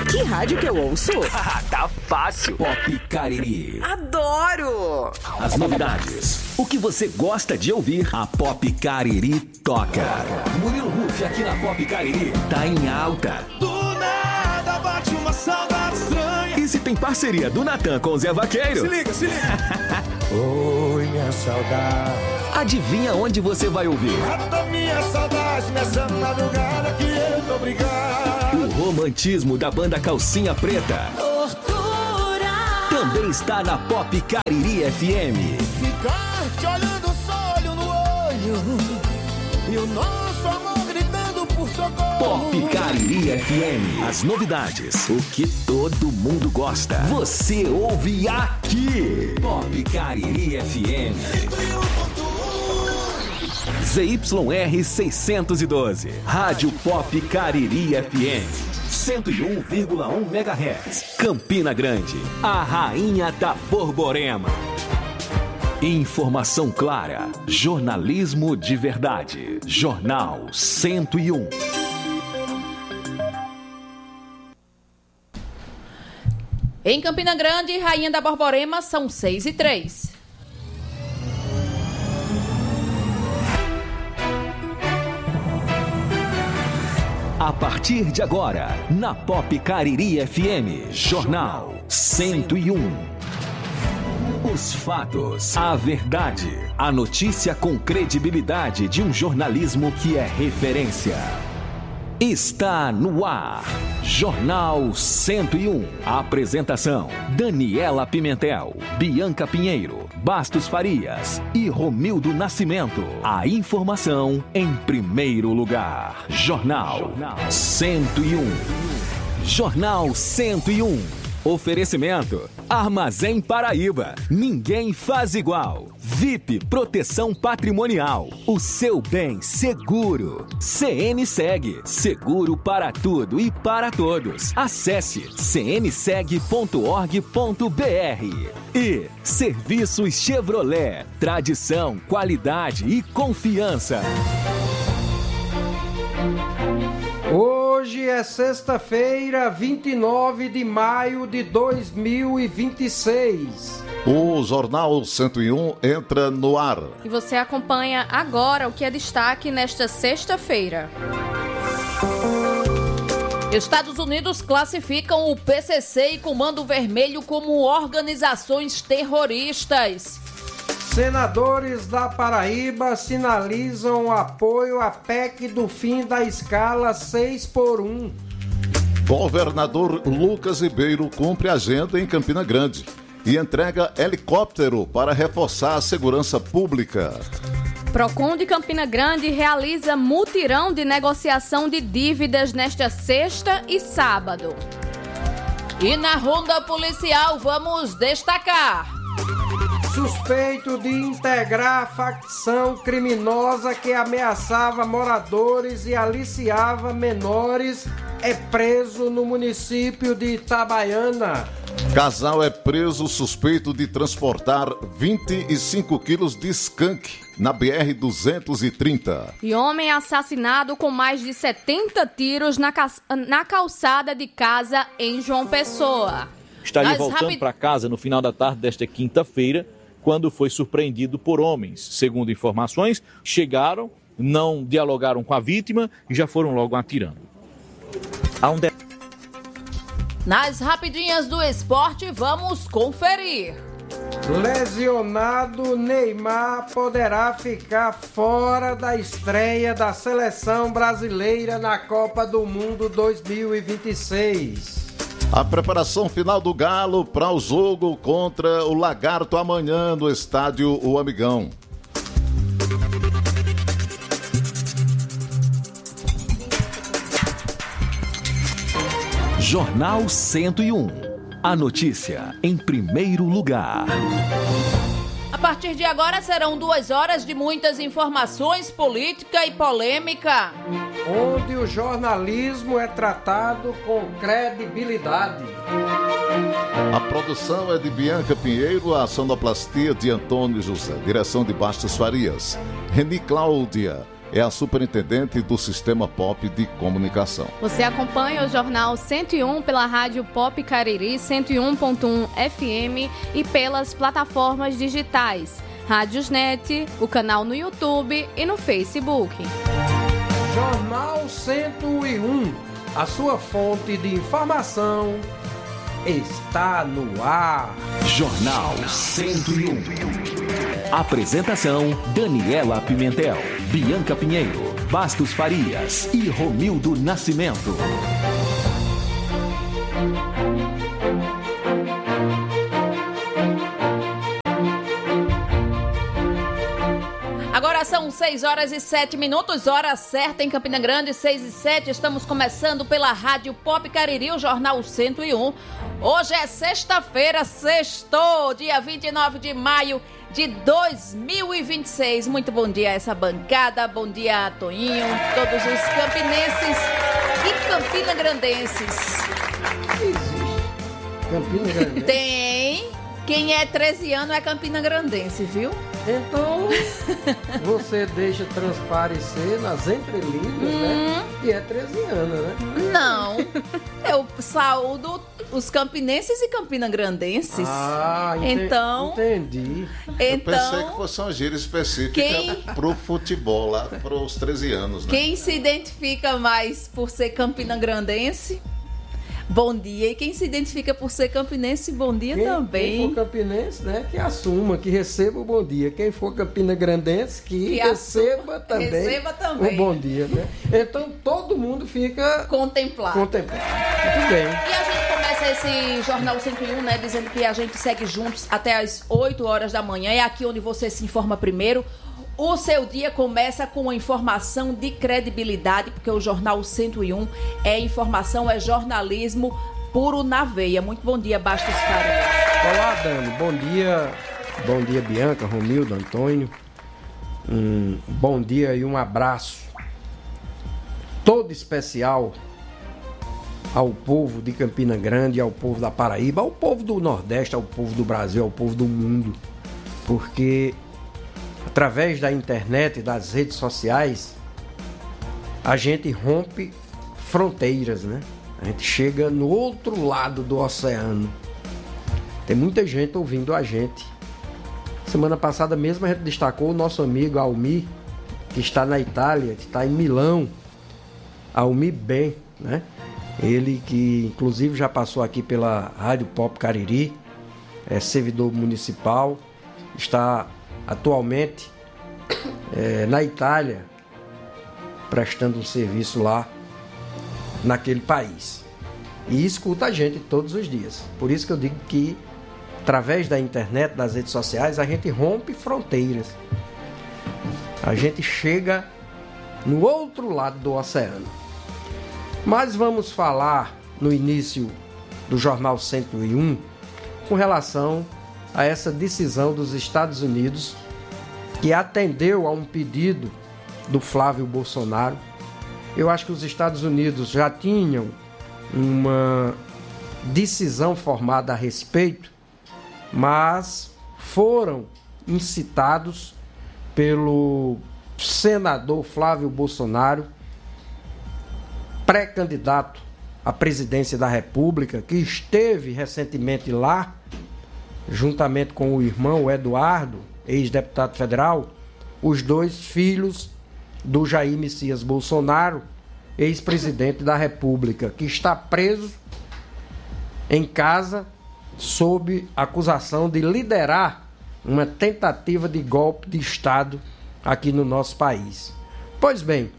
Que rádio que eu ouço? Tá fácil. Pop Cariri. Adoro! As novidades. O que você gosta de ouvir, a Pop Cariri toca. Murilo Ruff aqui na Pop Cariri tá em alta. Do nada bate uma saudade estranha. E se tem parceria do Natan com o Zé Vaqueiro? Se liga. Oi, minha saudade. Adivinha onde você vai ouvir? Mata minha saudade nessa madrugada que eu tô brigado. O romantismo da banda Calcinha Preta. Tortura. Também está na Pop Cariri FM. Ficar te olhando só olho no olho. E o nosso amor gritando por socorro. Pop Cariri FM. As novidades, o que todo mundo gosta. Você ouve aqui. Pop Cariri FM. ZYR 612. Rádio Pop Cariri FM. 101,1 MHz. Campina Grande. A rainha da Borborema. Informação clara. Jornalismo de verdade. Jornal 101. Em Campina Grande, Rainha da Borborema, são 6h03. A partir de agora, na Pop Cariri FM, Jornal 101. Os fatos, a verdade, a notícia com credibilidade de um jornalismo que é referência. Está no ar, Jornal 101. A apresentação, Daniela Pimentel, Bianca Pinheiro, Bastos Farias e Romildo Nascimento. A informação em primeiro lugar. Jornal 101. Jornal 101. Oferecimento, Armazém Paraíba. Ninguém faz igual. VIP Proteção Patrimonial. O seu bem seguro. CNSEG. Seguro para tudo e para todos. Acesse cnseg.org.br. E Serviços Chevrolet. Tradição, qualidade e confiança. Hoje é sexta-feira, 29 de maio de 2026. O Jornal 101 entra no ar. E você acompanha agora o que é destaque nesta sexta-feira. Estados Unidos classificam o PCC e Comando Vermelho como organizações terroristas. Senadores da Paraíba sinalizam apoio à PEC do fim da escala 6x1. Governador Lucas Ribeiro cumpre agenda em Campina Grande e entrega helicóptero para reforçar a segurança pública. Procon de Campina Grande realiza mutirão de negociação de dívidas nesta sexta e sábado. E na ronda policial vamos destacar: suspeito de integrar a facção criminosa que ameaçava moradores e aliciava menores é preso no município de Itabaiana. Casal é preso suspeito de transportar 25 quilos de skunk na BR-230. E homem assassinado com mais de 70 tiros na calçada de casa em João Pessoa. Estaria voltando para casa no final da tarde desta quinta-feira, quando foi surpreendido por homens. Segundo informações, chegaram, não dialogaram com a vítima e já foram logo atirando. Nas rapidinhas do esporte, vamos conferir. Lesionado, Neymar poderá ficar fora da estreia da seleção brasileira na Copa do Mundo 2026. A preparação final do Galo para o jogo contra o Lagarto amanhã no estádio O Amigão. Jornal 101. A notícia em primeiro lugar. A partir de agora serão 2 horas de muitas informações, política e polêmica. Onde o jornalismo é tratado com credibilidade. A produção é de Bianca Pinheiro, a sonoplastia de Antônio José, direção de Bastos Farias. Reni Cláudia, é a superintendente do Sistema Pop de Comunicação. Você acompanha o Jornal 101 pela Rádio Pop Cariri 101.1 FM e pelas plataformas digitais Rádiosnet, o canal no YouTube e no Facebook. Jornal 101, a sua fonte de informação está no ar. Jornal 101. Apresentação: Daniela Pimentel, Bianca Pinheiro, Bastos Farias e Romildo Nascimento. Agora são 6h07, hora certa em Campina Grande, 6h07. Estamos começando pela Rádio Pop Cariri, o Jornal 101. Hoje é sexta-feira, sextou, dia 29 de maio de 2026. Muito bom dia a essa bancada, bom dia a Toinho, todos os campinenses e campinagrandenses. Existe Campina Grande? Tem. Quem é 13 anos é campinagrandense, viu? Então, você deixa transparecer nas entrelinhas, né? Que é 13 anos, né? Não. Eu saúdo os campinenses e campinagrandenses. Então, entendi. Eu pensei que fosse uma gíria específica pro futebol, lá pros 13 anos, né? Quem se identifica mais por ser campinagrandense? Bom dia. E quem se identifica por ser campinense, bom dia também. Quem for campinense, né, que assuma, que receba o bom dia. Quem for campinagrandense, que receba também o bom dia, né? Então todo mundo fica contemplado. Muito bem. E a gente começa esse Jornal 101, né, dizendo que a gente segue juntos até as 8 horas da manhã. É aqui onde você se informa primeiro. O seu dia começa com uma informação de credibilidade, porque o Jornal 101 é informação, é jornalismo puro na veia. Muito bom dia, Bastos Farias. Olá, Dani. Bom dia, Bianca, Romildo, Antônio. Bom dia e um abraço todo especial ao povo de Campina Grande, ao povo da Paraíba, ao povo do Nordeste, ao povo do Brasil, ao povo do mundo. Porque através da internet e das redes sociais, a gente rompe fronteiras, né? A gente chega no outro lado do oceano. Tem muita gente ouvindo a gente. Semana passada mesmo a gente destacou o nosso amigo Almi, que está na Itália, que está em Milão. Almi Ben, né? Ele que inclusive já passou aqui pela Rádio Pop Cariri, é servidor municipal, está atualmente na Itália, prestando um serviço lá naquele país. E escuta a gente todos os dias. Por isso que eu digo que, através da internet, das redes sociais, a gente rompe fronteiras. A gente chega no outro lado do oceano. Mas vamos falar no início do Jornal 101 com relação a essa decisão dos Estados Unidos, que atendeu a um pedido do Flávio Bolsonaro. Eu acho que os Estados Unidos já tinham uma decisão formada a respeito, mas foram incitados pelo senador Flávio Bolsonaro, pré-candidato à presidência da República, que esteve recentemente lá, juntamente com o irmão Eduardo, ex-deputado federal, os dois filhos do Jair Messias Bolsonaro, ex-presidente da República, que está preso em casa sob acusação de liderar uma tentativa de golpe de Estado aqui no nosso país. Pois bem,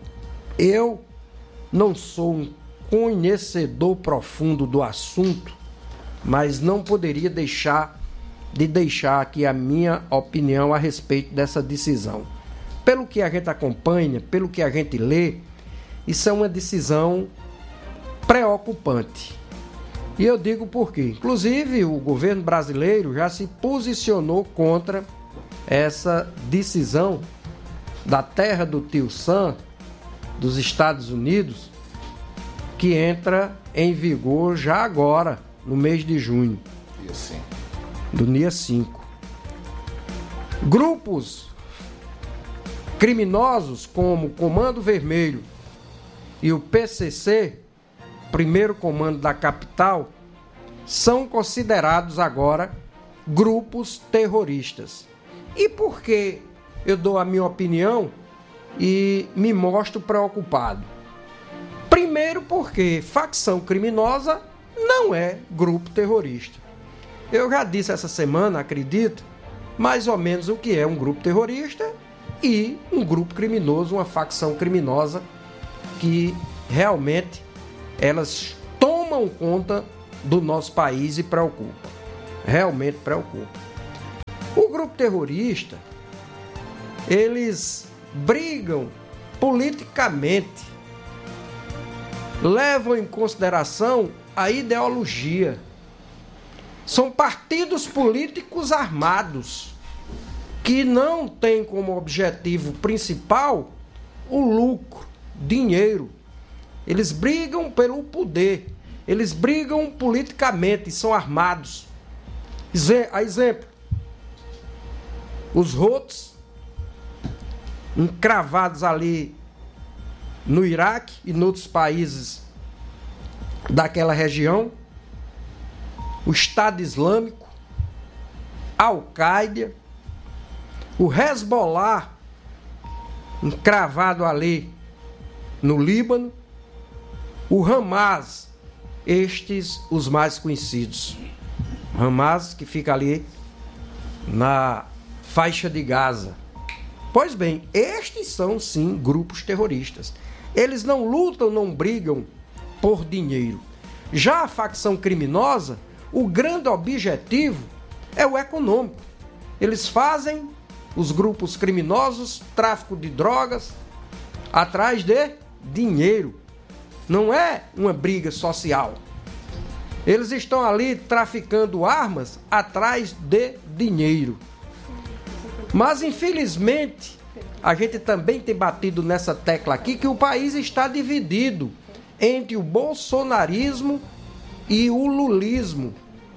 eu não sou um conhecedor profundo do assunto, mas não poderia deixar aqui a minha opinião a respeito dessa decisão. Pelo que a gente acompanha, pelo que a gente lê, isso é uma decisão preocupante. E eu digo por quê. Inclusive, o governo brasileiro já se posicionou contra essa decisão da terra do tio Sam, dos Estados Unidos, que entra em vigor já agora, no mês de junho. Do dia 5. Grupos Criminosos como o Comando Vermelho e o PCC, primeiro comando da capital, são considerados agora grupos terroristas. E por que eu dou a minha opinião e me mostro preocupado? Primeiro porque facção criminosa não é grupo terrorista. Eu já disse essa semana, acredito, mais ou menos o que é um grupo terrorista e um grupo criminoso, uma facção criminosa que realmente elas tomam conta do nosso país e preocupa. Realmente preocupa. O grupo terrorista, eles brigam politicamente, levam em consideração a ideologia. São partidos políticos armados que não têm como objetivo principal o lucro, dinheiro. Eles brigam pelo poder, eles brigam politicamente, são armados. A exemplo, os Houthis, encravados ali no Iraque e em outros países daquela região, o Estado Islâmico, Al-Qaeda, o Hezbollah, encravado ali no Líbano, o Hamas, estes os mais conhecidos. Hamas, que fica ali na faixa de Gaza. Pois bem, estes são sim grupos terroristas. Eles não lutam, não brigam por dinheiro. Já a facção criminosa, o grande objetivo é o econômico. Eles fazem, os grupos criminosos, tráfico de drogas, atrás de dinheiro. Não é uma briga social. Eles estão ali traficando armas atrás de dinheiro. Mas, infelizmente, a gente também tem batido nessa tecla aqui que o país está dividido entre o bolsonarismo e o lulismo.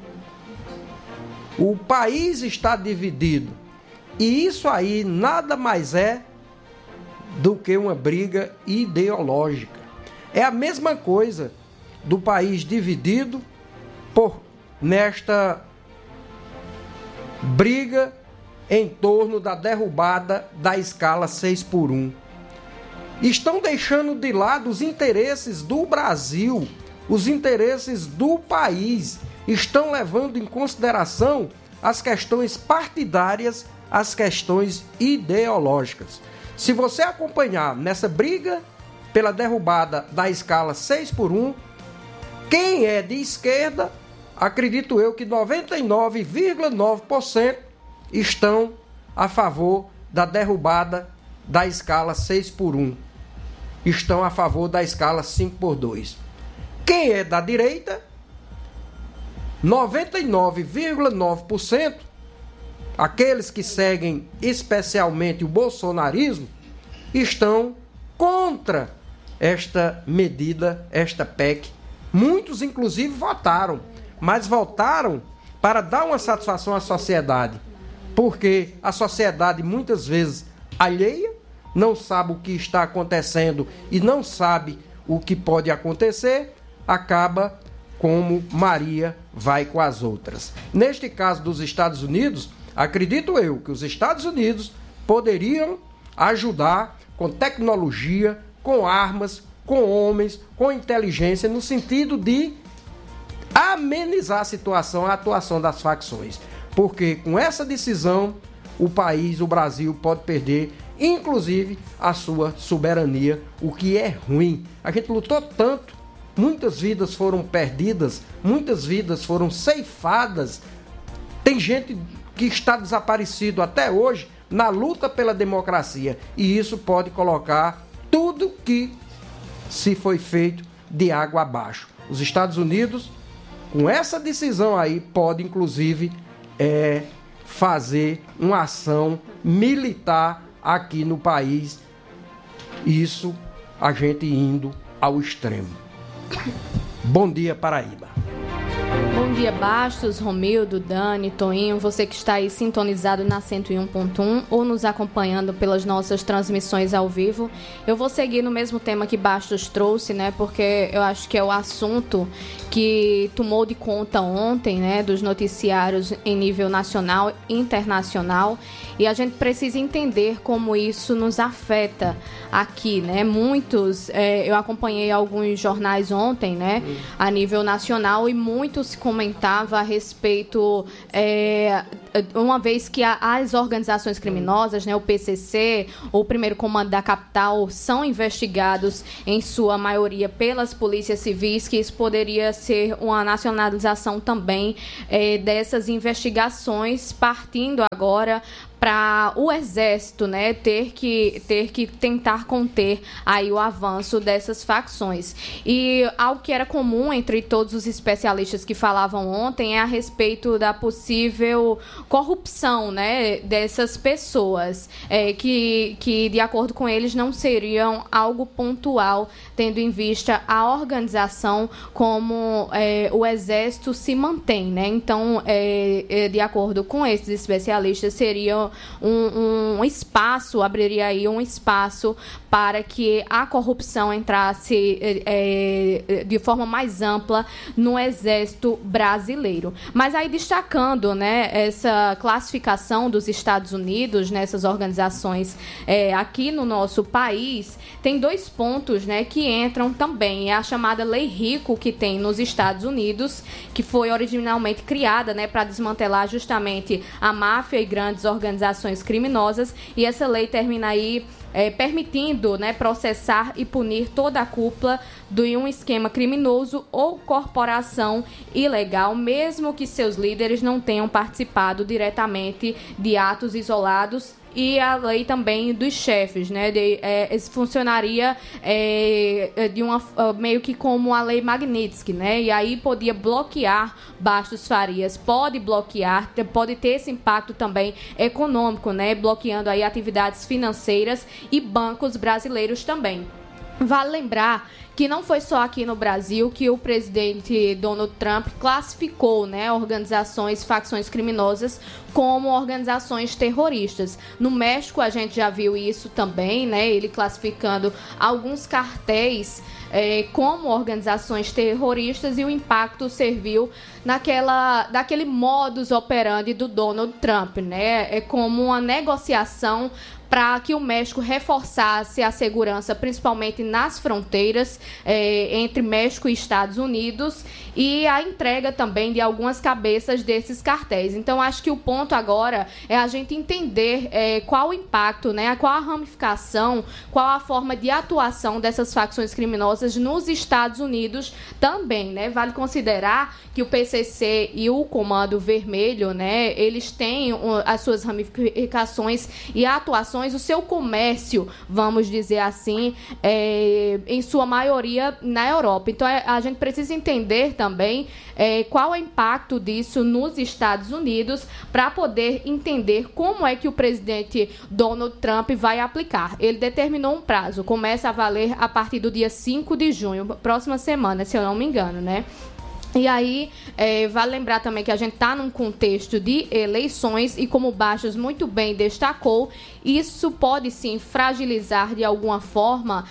O país está dividido. E isso aí nada mais é do que uma briga ideológica. É a mesma coisa do país dividido nesta briga em torno da derrubada da escala 6x1. Estão deixando de lado os interesses do Brasil, os interesses do país, estão levando em consideração as questões partidárias, as questões ideológicas. Se você acompanhar nessa briga pela derrubada da escala 6x1, quem é de esquerda, acredito eu que 99,9% estão a favor da derrubada da escala 6x1. Estão a favor da escala 5x2. Quem é da direita, 99,9%, aqueles que seguem especialmente o bolsonarismo, estão contra esta medida, esta PEC. Muitos, inclusive, votaram, mas votaram para dar uma satisfação à sociedade, porque a sociedade, muitas vezes, alheia, não sabe o que está acontecendo e não sabe o que pode acontecer, acaba como Maria vai com as outras. Neste caso dos Estados Unidos, acredito eu que os Estados Unidos poderiam ajudar com tecnologia, com armas, com homens, com inteligência, no sentido de amenizar a situação, a atuação das facções. Porque com essa decisão, o país, o Brasil, pode perder, inclusive, a sua soberania, o que é ruim. A gente lutou tanto, muitas vidas foram perdidas, muitas vidas foram ceifadas. Tem gente que está desaparecido até hoje na luta pela democracia. E isso pode colocar tudo que se foi feito de água abaixo. Os Estados Unidos, com essa decisão aí, pode, inclusive, fazer uma ação militar aqui no país. Isso a gente indo ao extremo. Bom dia, Paraíba. Bom dia, Bastos, Romildo, Dani, Toinho, você que está aí sintonizado na 101.1 ou nos acompanhando pelas nossas transmissões ao vivo. Eu vou seguir no mesmo tema que Bastos trouxe, né, porque eu acho que é o assunto que tomou de conta ontem, né, dos noticiários em nível nacional e internacional, e a gente precisa entender como isso nos afeta aqui, né, eu acompanhei alguns jornais ontem, né, a nível nacional, e muitos comentava a respeito, uma vez que as organizações criminosas, né, o PCC, o Primeiro Comando da Capital, são investigados em sua maioria pelas polícias civis, que isso poderia ser uma nacionalização também dessas investigações, partindo agora para o Exército, né, ter que tentar conter aí o avanço dessas facções. E algo que era comum entre todos os especialistas que falavam ontem é a respeito da possível corrupção, né, dessas pessoas, que de acordo com eles não seriam algo pontual, tendo em vista a organização como o Exército se mantém, né? Então, de acordo com esses especialistas, seria abriria aí um espaço para que a corrupção entrasse de forma mais ampla no Exército brasileiro. Mas aí destacando, né, essa classificação dos Estados Unidos nessas organizações aqui no nosso país, tem 2 pontos, né, que entram também. É a chamada Lei Rico, que tem nos Estados Unidos, que foi originalmente criada, né, para desmantelar justamente a máfia e grandes organizações criminosas, e essa lei termina aí permitindo, né, processar e punir toda a cúpula de um esquema criminoso ou corporação ilegal, mesmo que seus líderes não tenham participado diretamente de atos isolados. E a lei também dos chefes, né? Isso funcionaria meio que como a lei Magnitsky, né? E aí podia bloquear Bastos Farias, pode bloquear, pode ter esse impacto também econômico, né? Bloqueando aí atividades financeiras e bancos brasileiros também. Vale lembrar que não foi só aqui no Brasil que o presidente Donald Trump classificou, né, organizações, facções criminosas como organizações terroristas. No México a gente já viu isso também, né, ele classificando alguns cartéis como organizações terroristas, e o impacto serviu daquele modus operandi do Donald Trump, né, como uma negociação para que o México reforçasse a segurança, principalmente nas fronteiras entre México e Estados Unidos, e a entrega também de algumas cabeças desses cartéis. Então, acho que o ponto agora é a gente entender qual o impacto, né, qual a ramificação, qual a forma de atuação dessas facções criminosas nos Estados Unidos também, né? Vale considerar que o PCC e o Comando Vermelho, né, eles têm as suas ramificações e atuações, o seu comércio, vamos dizer assim, em sua maioria na Europa. Então, a gente precisa entender também qual é o impacto disso nos Estados Unidos, para poder entender como é que o presidente Donald Trump vai aplicar. Ele determinou um prazo, começa a valer a partir do dia 5 de junho, próxima semana, se eu não me engano, né? E aí, vale lembrar também que a gente está num contexto de eleições, e como o Bastos muito bem destacou, isso pode sim fragilizar de alguma forma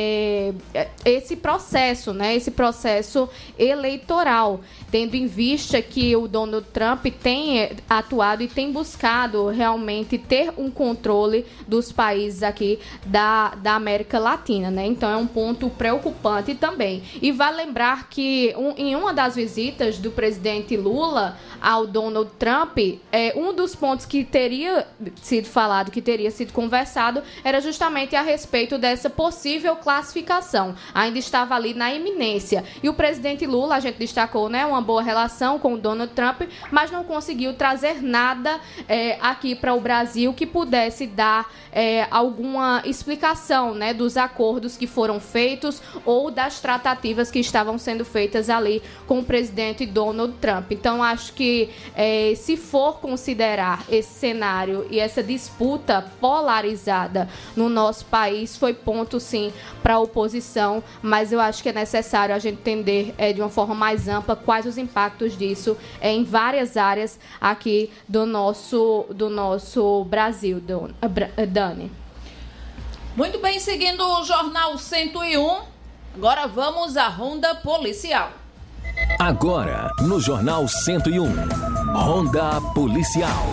esse processo, né? Esse processo eleitoral, tendo em vista que o Donald Trump tem atuado e tem buscado realmente ter um controle dos países aqui da América Latina, né? Então é um ponto preocupante também. E vale lembrar que em uma das visitas do presidente Lula ao Donald Trump, um dos pontos que teria sido falado, que teria sido conversado, era justamente a respeito dessa possível classificação. Ainda estava ali na iminência. E o presidente Lula, a gente destacou, né, uma boa relação com o Donald Trump, mas não conseguiu trazer nada aqui para o Brasil que pudesse dar alguma explicação, né, dos acordos que foram feitos ou das tratativas que estavam sendo feitas ali com com o presidente Donald Trump. Então, acho que se for considerar esse cenário e essa disputa polarizada no nosso país, foi ponto, sim, para a oposição, mas eu acho que é necessário a gente entender de uma forma mais ampla quais os impactos disso em várias áreas aqui do nosso Brasil, Dani. Muito bem, seguindo o Jornal 101, agora vamos à ronda policial. Agora, no Jornal 101, Ronda Policial.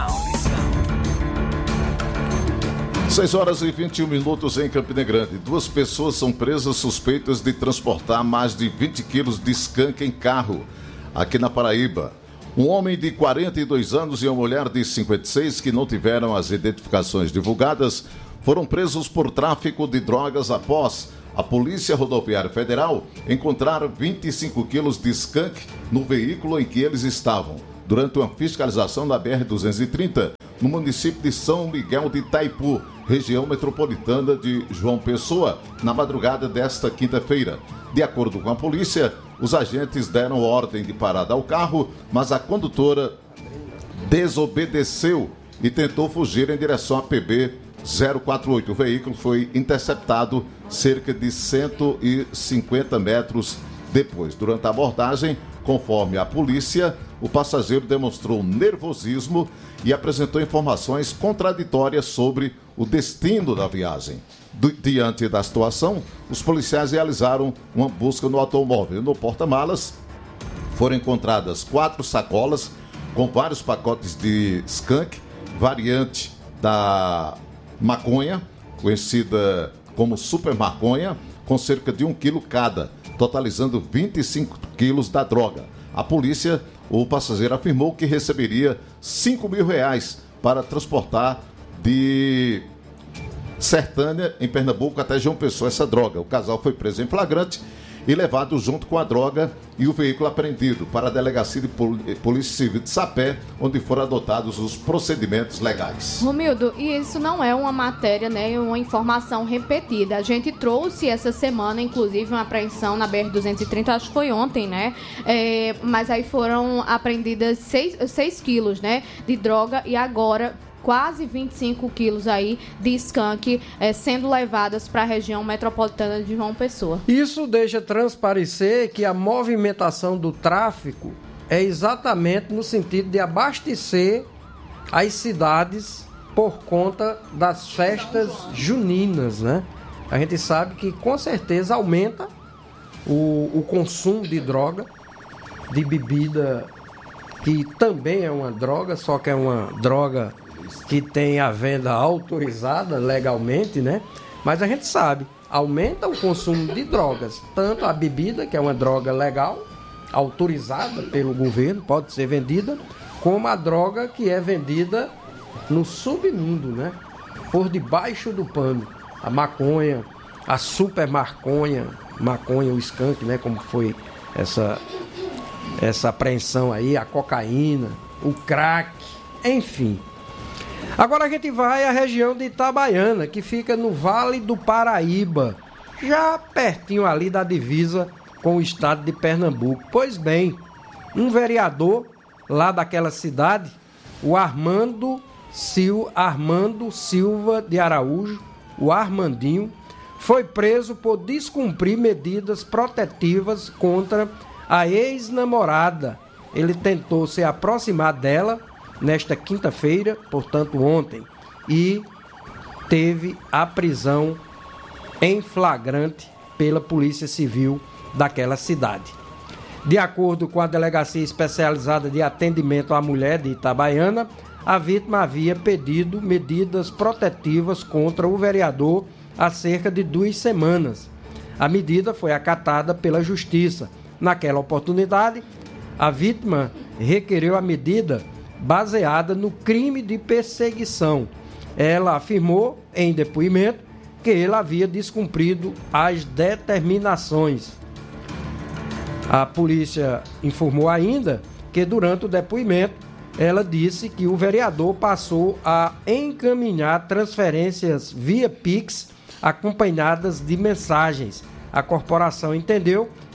6 horas e 21 minutos em Campina Grande. 2 pessoas são presas suspeitas de transportar mais de 20 quilos de skunk em carro, aqui na Paraíba. Um homem de 42 anos e uma mulher de 56, que não tiveram as identificações divulgadas, foram presos por tráfico de drogas após a Polícia Rodoviária Federal encontrar 25 quilos de skunk no veículo em que eles estavam, durante uma fiscalização na BR-230, no município de São Miguel de Itaipu, região metropolitana de João Pessoa, na madrugada desta quinta-feira. De acordo com a polícia, os agentes deram ordem de parada ao carro, mas a condutora desobedeceu e tentou fugir em direção à PB 048. O veículo foi interceptado cerca de 150 metros depois. Durante a abordagem, conforme a polícia, o passageiro demonstrou nervosismo e apresentou informações contraditórias sobre o destino da viagem. Diante da situação, os policiais realizaram uma busca no automóvel. No porta-malas foram encontradas 4 sacolas com vários pacotes de skunk, variante da maconha, conhecida como super maconha, com cerca de 1 quilo cada, totalizando 25 quilos da droga. A polícia, o passageiro afirmou que receberia R$5.000 para transportar de Sertânia, em Pernambuco, até João Pessoa essa droga. O casal foi preso em flagrante e levado junto com a droga e o veículo apreendido para a Delegacia de Polícia Civil de Sapé, onde foram adotados os procedimentos legais. Romildo, e isso não é uma matéria, né, uma informação repetida. A gente trouxe essa semana, inclusive, uma apreensão na BR-230, acho que foi ontem, né? Mas aí foram apreendidas 6 quilos, né, de droga e agora quase 25 quilos aí de skunk sendo levadas para a região metropolitana de João Pessoa. Isso deixa transparecer que a movimentação do tráfico é exatamente no sentido de abastecer as cidades por conta das festas juninas, né? A gente sabe que com certeza aumenta o consumo de droga, de bebida, que também é uma droga, só que é uma droga que tem a venda autorizada legalmente, né? Mas a gente sabe, aumenta o consumo de drogas, tanto a bebida, que é uma droga legal, autorizada pelo governo, pode ser vendida, como a droga que é vendida no submundo, né? Por debaixo do pano. A maconha, a super maconha, o skunk, né? Como foi essa apreensão aí, a cocaína, o crack, enfim. Agora a gente vai à região de Itabaiana, que fica no Vale do Paraíba, já pertinho ali da divisa com o estado de Pernambuco. Pois bem, um vereador lá daquela cidade, o Armando Silva de Araújo, o Armandinho, foi preso por descumprir medidas protetivas contra a ex-namorada. Ele tentou se aproximar dela nesta quinta-feira, portanto ontem, e teve a prisão em flagrante pela Polícia Civil daquela cidade. De acordo com a Delegacia Especializada de Atendimento à Mulher de Itabaiana, a vítima havia pedido medidas protetivas contra o vereador há cerca de 2 semanas. A medida foi acatada pela Justiça. Naquela oportunidade, a vítima requereu a medida baseada no crime de perseguição. Ela afirmou em depoimento que ele havia descumprido as determinações. A polícia informou ainda que durante o depoimento ela disse que o vereador passou a encaminhar transferências via Pix acompanhadas de mensagens. A corporação entendeu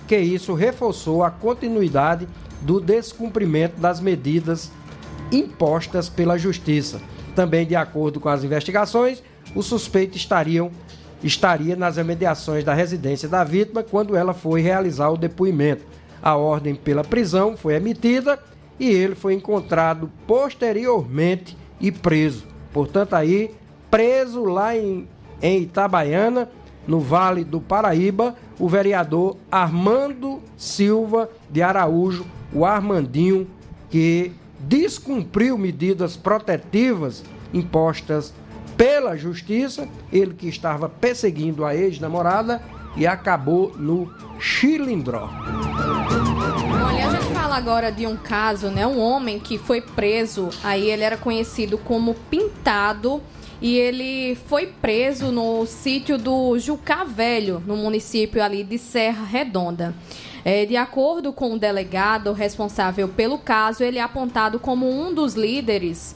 que isso reforçou a continuidade do descumprimento das medidas impostas pela Justiça. Também, de acordo com as investigações, o suspeito estaria nas imediações da residência da vítima quando ela foi realizar o depoimento. A ordem pela prisão foi emitida e ele foi encontrado posteriormente e preso. Portanto, aí, preso lá em Itabaiana, no Vale do Paraíba, o vereador Armando Silva de Araújo, o Armandinho, que descumpriu medidas protetivas impostas pela Justiça, ele que estava perseguindo a ex-namorada e acabou no Chilindró. Olha, a gente fala agora de um caso, né? Um homem que foi preso, aí ele era conhecido como Pintado, e ele foi preso no sítio do Jucá Velho, no município ali de Serra Redonda. De acordo com o delegado responsável pelo caso, ele é apontado como um dos líderes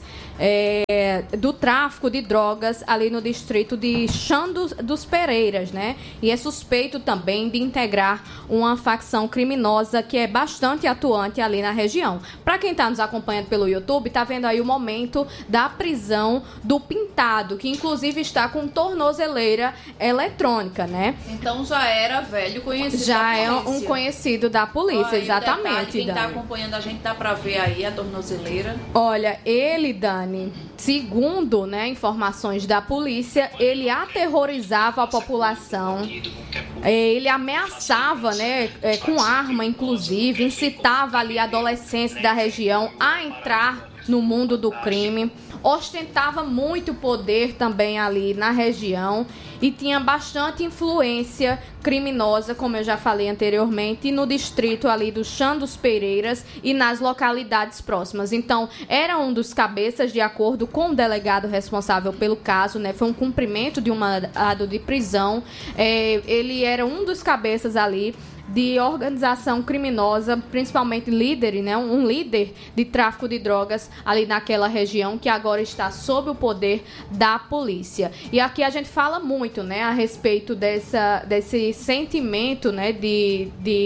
do tráfico de drogas ali no distrito de Chã dos Pereiras, né? E é suspeito também de integrar uma facção criminosa que é bastante atuante ali na região. Para quem está nos acompanhando pelo YouTube, tá vendo aí o momento da prisão do Pintado, que inclusive está com tornozeleira eletrônica, né? Então já era velho conhecido já da polícia. É um conhecido da polícia, exatamente. Detalhe, quem está Dani. acompanhando a gente dá para ver aí a tornozeleira. Olha, ele, Dani, segundo, né, informações da polícia, ele aterrorizava a população, ele ameaçava, né, com arma, inclusive, incitava ali adolescentes da região a entrar no mundo do crime, ostentava muito poder também ali na região e tinha bastante influência criminosa, como eu já falei anteriormente, no distrito ali do Chã dos Pereiras e nas localidades próximas. Então, era um dos cabeças, de acordo com o delegado responsável pelo caso, né? Foi um cumprimento de um mandado de prisão. Ele era um dos cabeças ali de organização criminosa, principalmente líder, né? Um líder de tráfico de drogas ali naquela região, que agora está sob o poder da polícia. E aqui a gente fala muito, né, a respeito desse sentimento, né, de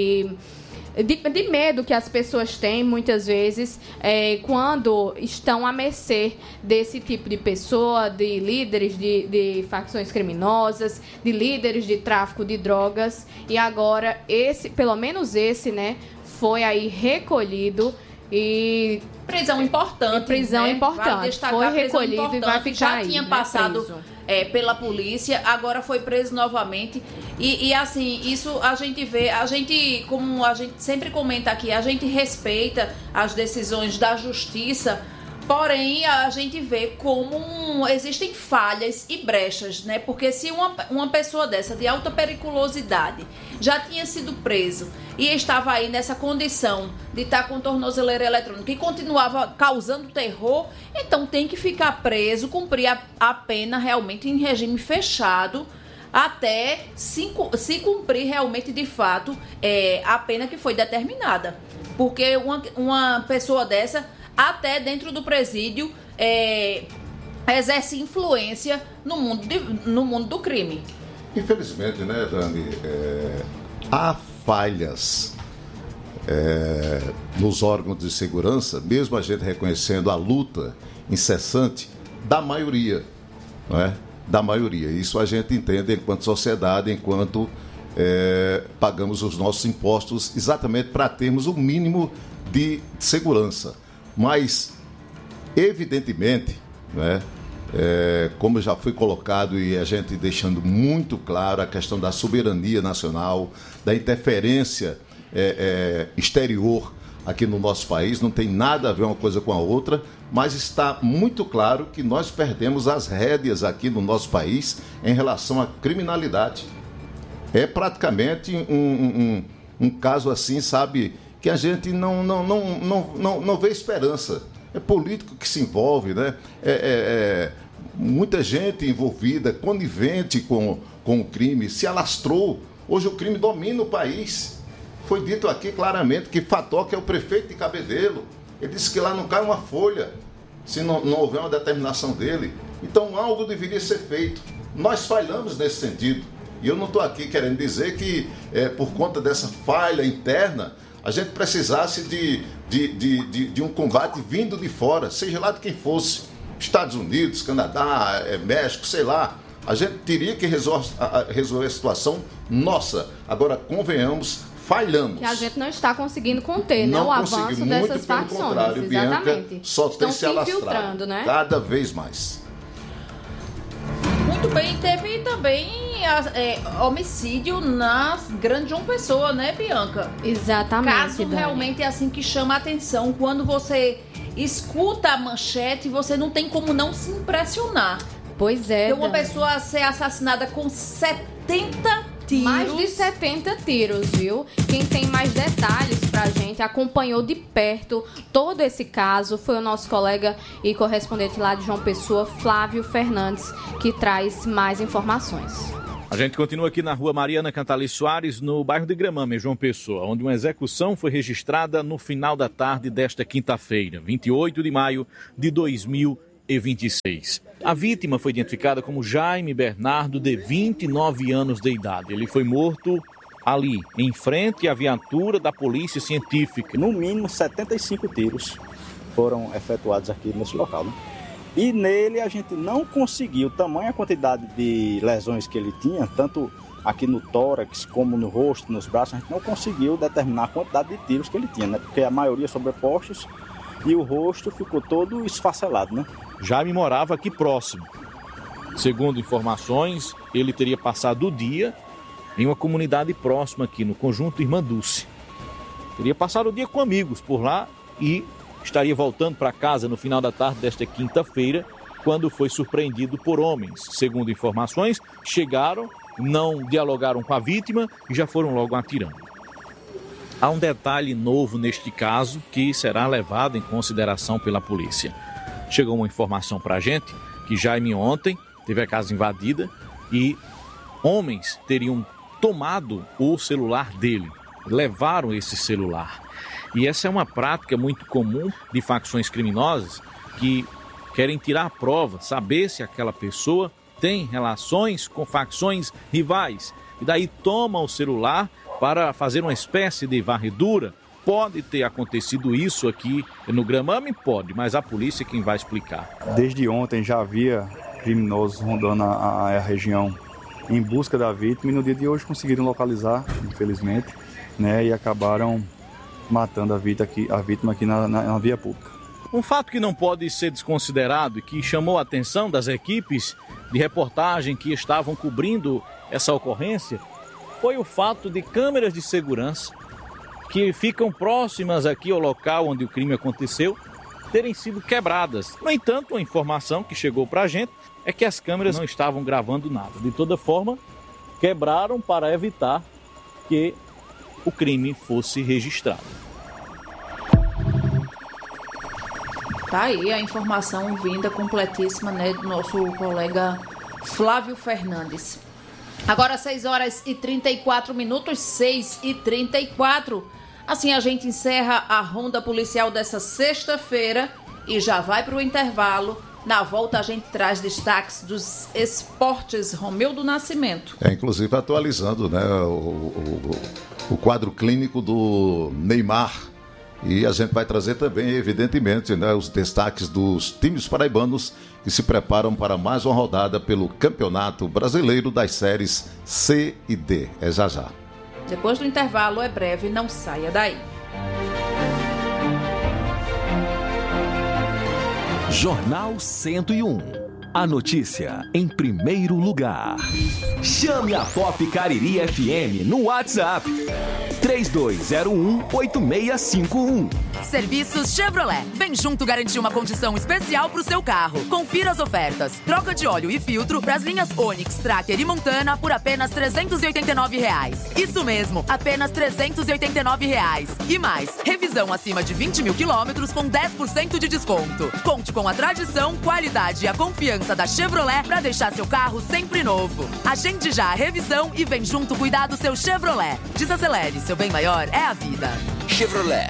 medo que as pessoas têm, muitas vezes, quando estão à mercê desse tipo de pessoa, de líderes de facções criminosas, de líderes de tráfico de drogas. E agora, pelo menos esse, né, foi aí recolhido e... Prisão importante. Prisão importante. Vale destacar, foi recolhido e vai ficar já aí, tinha né, passado preso. Pela polícia, agora foi preso novamente. E assim, isso a gente vê, como a gente sempre comenta aqui, a gente respeita as decisões da justiça, porém a gente vê como existem falhas e brechas, né? Porque se uma pessoa dessa de alta periculosidade já tinha sido preso e estava aí nessa condição de estar com tornozeleira eletrônica e continuava causando terror, então tem que ficar preso, cumprir a pena realmente em regime fechado, até se cumprir realmente de fato a pena que foi determinada. Porque uma pessoa dessa, até dentro do presídio, exerce influência no mundo do crime. Infelizmente, né, Dani, há falhas nos órgãos de segurança, mesmo a gente reconhecendo a luta incessante da maioria, não é? Da maioria. Isso a gente entende enquanto sociedade, enquanto pagamos os nossos impostos exatamente para termos o mínimo de segurança. Mas, evidentemente, né, como já foi colocado e a gente deixando muito claro a questão da soberania nacional, da interferência exterior aqui no nosso país, não tem nada a ver uma coisa com a outra, mas está muito claro que nós perdemos as rédeas aqui no nosso país em relação à criminalidade. É praticamente um caso assim, sabe, que a gente não vê esperança. É político que se envolve, né? Muita gente envolvida, conivente com o crime, se alastrou. Hoje o crime domina o país. Foi dito aqui claramente que Fatoca é o prefeito de Cabedelo. Ele disse que lá não cai uma folha se não houver uma determinação dele. Então algo deveria ser feito. Nós falhamos nesse sentido. E eu não estou aqui querendo dizer que, por conta dessa falha interna, a gente precisasse de um combate vindo de fora, seja lá de quem fosse, Estados Unidos, Canadá, México, sei lá. A gente teria que resolver a situação nossa. Agora, convenhamos, falhamos. Que a gente não está conseguindo conter, né? O avanço dessas facções. Contrário, exatamente. Bianca, só estão tem se alastrado, infiltrando, né? cada vez mais. Muito bem, teve também homicídio na Grande João Pessoa, né, Bianca? Exatamente. Caso Dani. realmente é assim que chama a atenção, quando você escuta a manchete, você não tem como não se impressionar. Pois é, Tem uma Dani. pessoa ser assassinada com 70 tiros. Mais de 70 tiros, viu? Quem tem mais detalhes pra gente, acompanhou de perto todo esse caso, foi o nosso colega e correspondente lá de João Pessoa, Flávio Fernandes, que traz mais informações. A gente continua aqui na rua Mariana Cantali Soares, no bairro de Gramame, João Pessoa, onde uma execução foi registrada no final da tarde desta quinta-feira, 28 de maio de 2026. A vítima foi identificada como Jaime Bernardo, de 29 anos de idade. Ele foi morto ali, em frente à viatura da Polícia Científica. No mínimo 75 tiros foram efetuados aqui nesse local, né? E nele a gente não conseguiu, tamanha quantidade de lesões que ele tinha, tanto aqui no tórax como no rosto, nos braços, a gente não conseguiu determinar a quantidade de tiros que ele tinha, né? Porque a maioria sobrepostos e o rosto ficou todo esfacelado, né? Jaime morava aqui próximo. Segundo informações, ele teria passado o dia em uma comunidade próxima aqui, no Conjunto Irmã Dulce. Teria passado o dia com amigos por lá e estaria voltando para casa no final da tarde desta quinta-feira, quando foi surpreendido por homens. Segundo informações, chegaram, não dialogaram com a vítima e já foram logo atirando. Há um detalhe novo neste caso que será levado em consideração pela polícia. Chegou uma informação para a gente que Jaime ontem teve a casa invadida e homens teriam tomado o celular dele, levaram esse celular. E essa é uma prática muito comum de facções criminosas que querem tirar a prova, saber se aquela pessoa tem relações com facções rivais. E daí toma o celular para fazer uma espécie de varredura. Pode ter acontecido isso aqui no Gramame? Pode, mas a polícia é quem vai explicar. Desde ontem já havia criminosos rondando a região em busca da vítima e no dia de hoje conseguiram localizar, infelizmente, né, e acabaram matando a vítima aqui na via pública. Um fato que não pode ser desconsiderado e que chamou a atenção das equipes de reportagem que estavam cobrindo essa ocorrência foi o fato de câmeras de segurança que ficam próximas aqui ao local onde o crime aconteceu terem sido quebradas. No entanto, a informação que chegou para a gente é que as câmeras não estavam gravando nada. De toda forma, quebraram para evitar que o crime fosse registrado. Tá aí a informação vinda completíssima, né, do nosso colega Flávio Fernandes. Agora 6 horas e 34 minutos, 6h34. Assim a gente encerra a ronda policial dessa sexta-feira e já vai para o intervalo. Na volta a gente traz destaques dos esportes. Romildo Nascimento. Inclusive atualizando, né, o quadro clínico do Neymar. E a gente vai trazer também, evidentemente, né, os destaques dos times paraibanos que se preparam para mais uma rodada pelo Campeonato Brasileiro das séries C e D. É já já. Depois do intervalo, é breve, não saia daí. Jornal 101. A notícia em primeiro lugar. Chame a Pop Cariri FM no WhatsApp. 3201-8651. Serviços Chevrolet. Vem junto garantir uma condição especial pro seu carro. Confira as ofertas. Troca de óleo e filtro para as linhas Onix, Tracker e Montana por apenas R$ 389. Isso mesmo, apenas R$ 389. E mais, revisão acima de 20 mil quilômetros com 10% de desconto. Conte com a tradição, qualidade e a confiança da Chevrolet para deixar seu carro sempre novo. Agende já a revisão e vem junto cuidar do seu Chevrolet. Desacelere, seu bem maior é a vida. Chevrolet.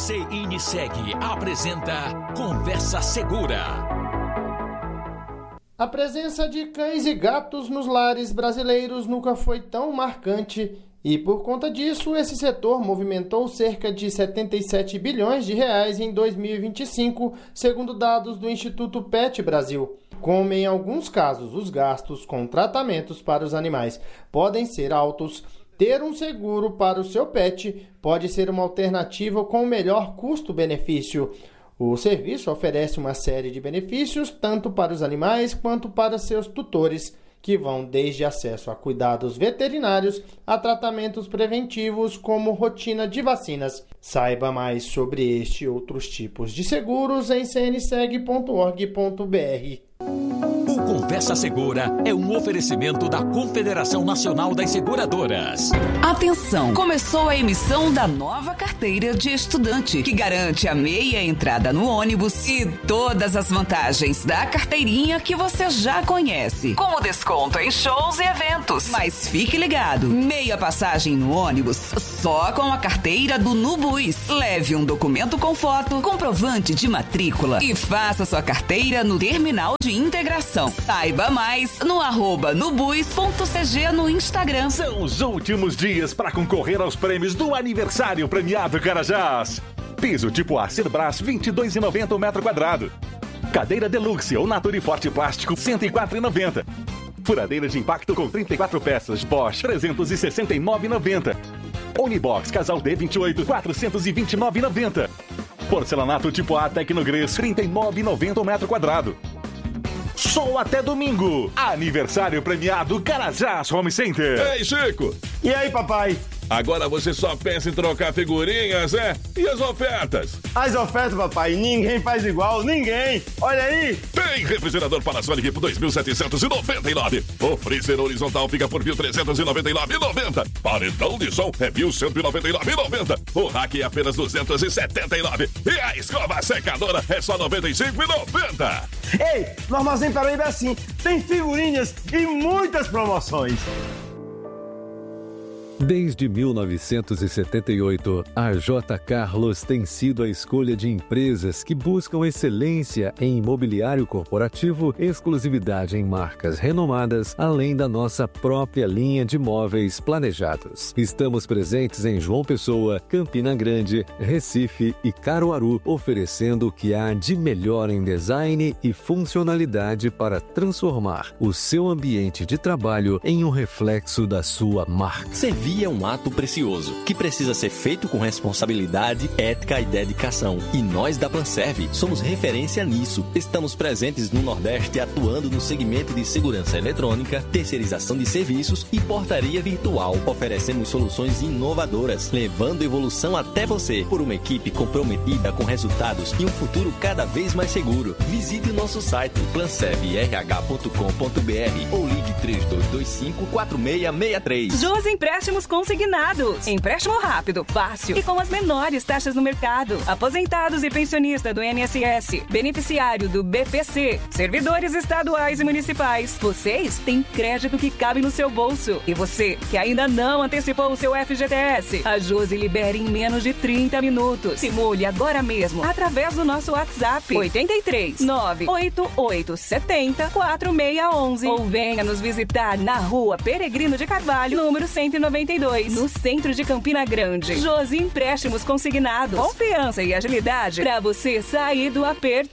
CINSEG apresenta Conversa Segura. A presença de cães e gatos nos lares brasileiros nunca foi tão marcante e, por conta disso, esse setor movimentou cerca de 77 bilhões de reais em 2025, segundo dados do Instituto Pet Brasil. Como em alguns casos os gastos com tratamentos para os animais podem ser altos, ter um seguro para o seu pet pode ser uma alternativa com melhor custo-benefício. O serviço oferece uma série de benefícios tanto para os animais quanto para seus tutores, que vão desde acesso a cuidados veterinários a tratamentos preventivos como rotina de vacinas. Saiba mais sobre este e outros tipos de seguros em cnseg.org.br. O Conversa Segura é um oferecimento da Confederação Nacional das Seguradoras. Atenção! Começou a emissão da nova carteira de estudante, que garante a meia entrada no ônibus e todas as vantagens da carteirinha que você já conhece, como desconto em shows e eventos. Mas fique ligado, meia passagem no ônibus só com a carteira do Nubus. Leve um documento com foto, comprovante de matrícula e faça sua carteira no terminal de integração. Saiba mais no @nubus.cg no Instagram. São os últimos dias para concorrer aos prêmios do aniversário premiado Carajás. Piso tipo A Cerbras, R$ 22,90 o metro quadrado. Cadeira Deluxe ou Naturiforte Plástico, R$ 104,90. Furadeira de impacto com 34 peças, Bosch, R$ 369,90. Unibox Casal D28, R$ 429,90. Porcelanato tipo A Tecnogres, R$ 39,90 o metro quadrado. Só até domingo. Aniversário premiado Carajás Home Center. Ei, Chico. E aí, papai? Agora você só pensa em trocar figurinhas, é? E as ofertas? As ofertas, papai, ninguém faz igual, ninguém. Olha aí. Tem refrigerador Panasonic por 2.799. O freezer horizontal fica por 1.399,90. Paredão de som é 1.199,90. O rack é apenas 279. E a escova secadora é só 95,90. Ei, no Armazém Paraíba é assim. Tem figurinhas e muitas promoções. Desde 1978, a J. Carlos tem sido a escolha de empresas que buscam excelência em imobiliário corporativo, exclusividade em marcas renomadas, além da nossa própria linha de móveis planejados. Estamos presentes em João Pessoa, Campina Grande, Recife e Caruaru, oferecendo o que há de melhor em design e funcionalidade para transformar o seu ambiente de trabalho em um reflexo da sua marca. Servir é um ato precioso, que precisa ser feito com responsabilidade, ética e dedicação. E nós da Panserv somos referência nisso. Estamos presentes no Nordeste atuando no segmento de segurança eletrônica, terceirização de serviços e portaria virtual. Oferecemos soluções inovadoras, levando evolução até você, por uma equipe comprometida com resultados e um futuro cada vez mais seguro. Visite o nosso site planservrh.com.br ou ligue 3225-4663. Josi Empréstimos Consignados. Empréstimo rápido, fácil e com as menores taxas no mercado. Aposentados e pensionistas do INSS, beneficiário do BPC, servidores estaduais e municipais. Vocês têm crédito que cabe no seu bolso. E você, que ainda não antecipou o seu FGTS, a Josi libera em menos de 30 minutos. Simule agora mesmo, através do nosso WhatsApp 83 988 70 4611 ou venha nos visitar na Rua Peregrino de Carvalho, número 192, no centro de Campina Grande. Josi Empréstimos Consignados. Confiança e agilidade para você sair do aperto.